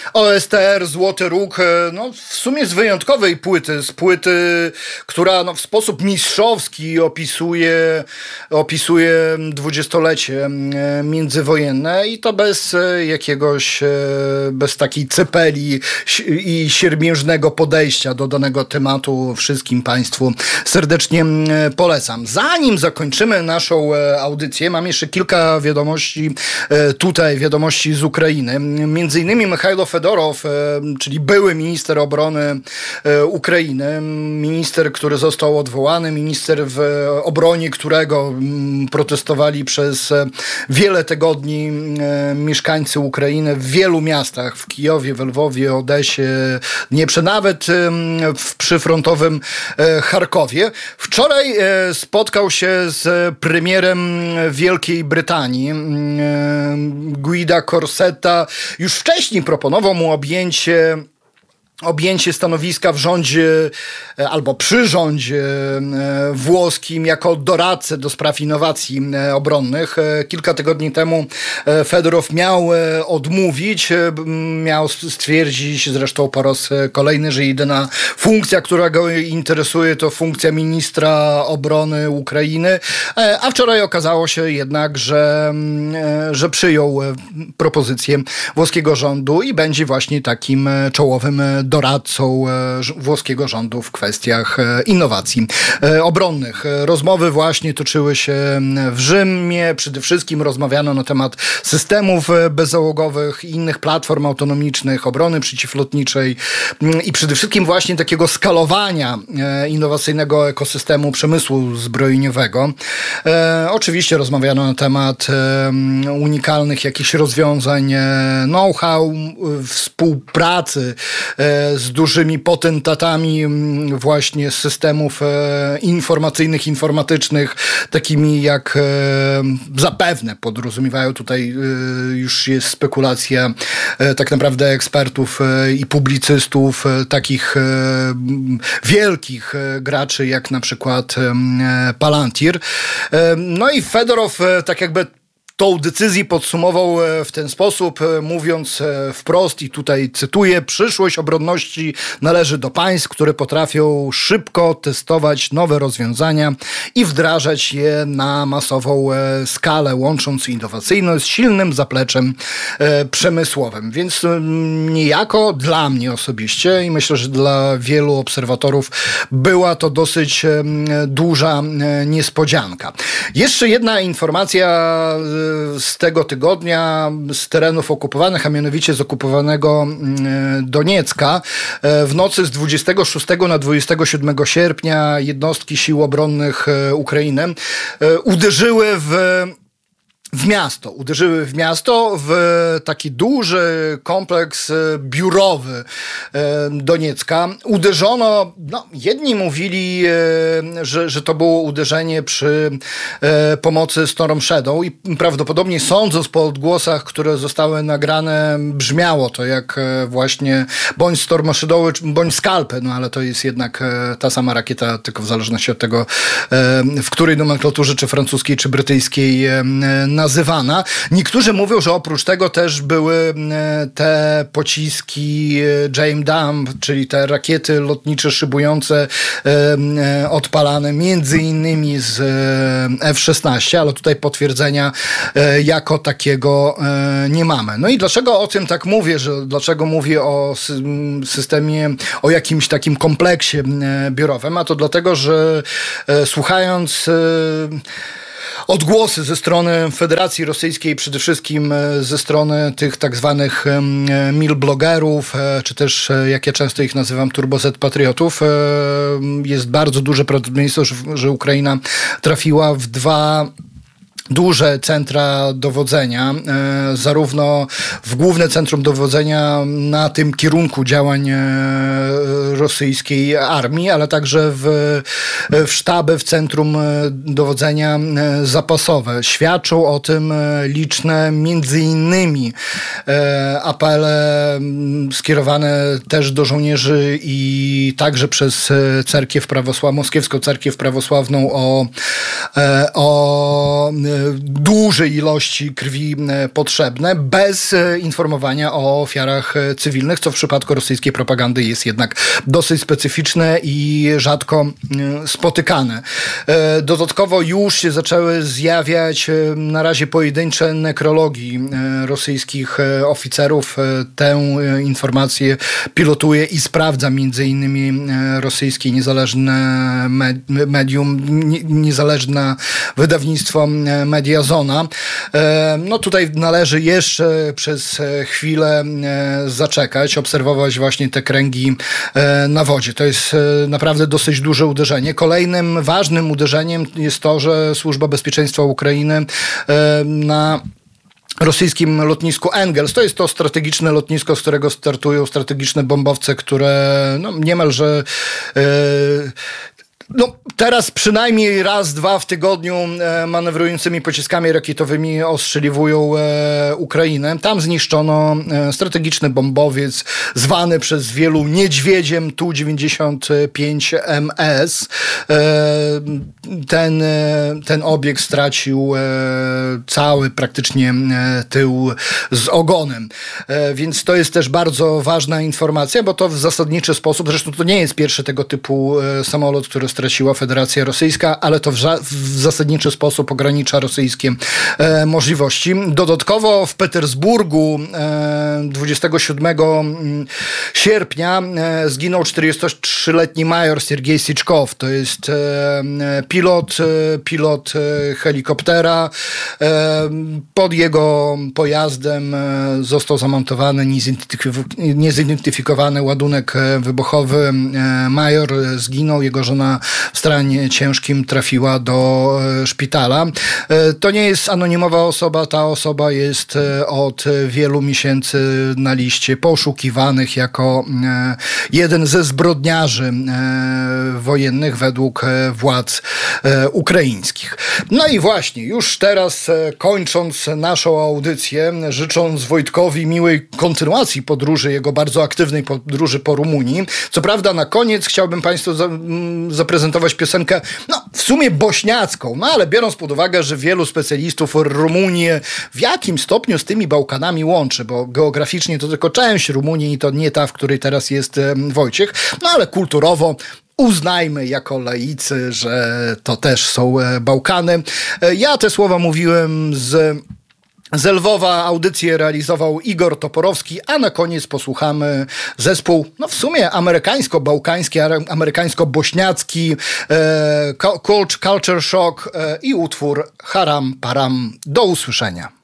OSTR Złoty Róg, no w sumie z wyjątkowej płyty, z płyty, która no, w sposób mistrzowski opisuje dwudziestolecie międzywojenne i to bez takiej cepeli i siermiężnego podejścia do danego tematu. Wszystkim Państwu serdecznie polecam. Zanim zakończymy naszą audycję, mam jeszcze kilka wiadomości wiadomości z Ukrainy. Między innymi Michajlo Fedorow, czyli były minister obrony Ukrainy, minister, który został odwołany, minister w obronie którego protestowali przez wiele tygodni mieszkańcy Ukrainy w wielu miastach, w Kijowie, w Lwowie, Odesie, Dnieprze, nawet w przyfrontowym Charkowie. Wczoraj spotkał się z premierem Wielkiej Brytanii, Guida Corsetta. Już wcześniej proponował mu objęcie stanowiska w rządzie albo przy rządzie włoskim jako doradcę do spraw innowacji obronnych. Kilka tygodni temu Fedorow miał odmówić, miał stwierdzić zresztą po raz kolejny, że jedyna funkcja, która go interesuje, to funkcja ministra obrony Ukrainy, a wczoraj okazało się jednak, że przyjął propozycję włoskiego rządu i będzie właśnie takim czołowym doradcą włoskiego rządu w kwestiach innowacji obronnych. Rozmowy właśnie toczyły się w Rzymie. Przede wszystkim rozmawiano na temat systemów bezzałogowych i innych platform autonomicznych, obrony przeciwlotniczej i przede wszystkim właśnie takiego skalowania innowacyjnego ekosystemu przemysłu zbrojeniowego. Oczywiście rozmawiano na temat unikalnych jakichś rozwiązań, know-how, współpracy z dużymi potentatami właśnie systemów informacyjnych, informatycznych, takimi jak zapewne podrazumiewają, tutaj już jest spekulacja tak naprawdę ekspertów i publicystów, takich wielkich graczy jak na przykład Palantir. No i Fedorow tak jakby tą decyzję podsumował w ten sposób, mówiąc wprost, i tutaj cytuję: przyszłość obronności należy do państw, które potrafią szybko testować nowe rozwiązania i wdrażać je na masową skalę, łącząc innowacyjność z silnym zapleczem przemysłowym. Więc niejako dla mnie osobiście i myślę, że dla wielu obserwatorów była to dosyć duża niespodzianka. Jeszcze jedna informacja z tego tygodnia z terenów okupowanych, a mianowicie z okupowanego Doniecka. W nocy z 26 na 27 sierpnia jednostki sił obronnych Ukrainy uderzyły w miasto, w taki duży kompleks biurowy Doniecka. Uderzono, jedni mówili, że to było uderzenie przy pomocy Storm Shadow i prawdopodobnie, sądząc po odgłosach, które zostały nagrane, brzmiało to jak właśnie bądź Storm Shadow, bądź Skalpy, ale to jest jednak ta sama rakieta, tylko w zależności od tego, w której nomenklaturze, czy francuskiej, czy brytyjskiej nazywana. Niektórzy mówią, że oprócz tego też były te pociski James Dump, czyli te rakiety lotnicze szybujące, odpalane między innymi z F-16, ale tutaj potwierdzenia jako takiego nie mamy. No i dlaczego o tym tak mówię, dlaczego mówię o systemie, o jakimś takim kompleksie biurowym? A to dlatego, że słuchając odgłosy ze strony Federacji Rosyjskiej, przede wszystkim ze strony tych tak zwanych milblogerów, czy też, jak ja często ich nazywam, turbo-Z patriotów, jest bardzo duże prawdopodobieństwo, że Ukraina trafiła w dwa duże centra dowodzenia, zarówno w główne centrum dowodzenia na tym kierunku działań rosyjskiej armii, ale także w sztaby, w centrum dowodzenia zapasowe. Świadczą o tym liczne między innymi apele skierowane też do żołnierzy i także przez moskiewską cerkiew prawosławną o dużej ilości krwi potrzebne, bez informowania o ofiarach cywilnych, co w przypadku rosyjskiej propagandy jest jednak dosyć specyficzne i rzadko spotykane. Dodatkowo już się zaczęły zjawiać na razie pojedyncze nekrologii rosyjskich oficerów. Tę informację pilotuje i sprawdza między innymi rosyjskie niezależne medium, niezależne wydawnictwo Mediazona. No tutaj należy jeszcze przez chwilę zaczekać, obserwować właśnie te kręgi na wodzie. To jest naprawdę dosyć duże uderzenie. Kolejnym ważnym uderzeniem jest to, że Służba Bezpieczeństwa Ukrainy na rosyjskim lotnisku Engels. To jest to strategiczne lotnisko, z którego startują strategiczne bombowce, które niemalże teraz przynajmniej raz, dwa w tygodniu manewrującymi pociskami rakietowymi ostrzeliwują Ukrainę. Tam zniszczono strategiczny bombowiec zwany przez wielu niedźwiedziem Tu-95MS. Ten obiekt stracił cały praktycznie tył z ogonem. Więc to jest też bardzo ważna informacja, bo to w zasadniczy sposób, zresztą to nie jest pierwszy tego typu samolot, który straciła Federacja Rosyjska, ale to w zasadniczy sposób ogranicza rosyjskie możliwości. Dodatkowo w Petersburgu 27 sierpnia zginął 43-letni major Sergiej Syczkow. To jest pilot helikoptera. Pod jego pojazdem został zamontowany niezidentyfikowany ładunek wybuchowy. Major zginął, jego żona w stanie ciężkim trafiła do szpitala. To nie jest anonimowa osoba, ta osoba jest od wielu miesięcy na liście poszukiwanych jako jeden ze zbrodniarzy wojennych według władz ukraińskich. No i właśnie, już teraz kończąc naszą audycję, życząc Wojtkowi miłej kontynuacji podróży, jego bardzo aktywnej podróży po Rumunii. Co prawda na koniec chciałbym Państwu zaprezentować piosenkę, w sumie bośniacką, ale biorąc pod uwagę, że wielu specjalistów Rumunię w jakim stopniu z tymi Bałkanami łączy, bo geograficznie to tylko część Rumunii i to nie ta, w której teraz jest Wojciech, ale kulturowo uznajmy jako laicy, że to też są Bałkany. Ja te słowa mówiłem z Lwowa, audycję realizował Igor Toporowski, a na koniec posłuchamy zespół, w sumie amerykańsko-bałkański, amerykańsko-bośniacki, Culture Shock i utwór Haram Param. Do usłyszenia.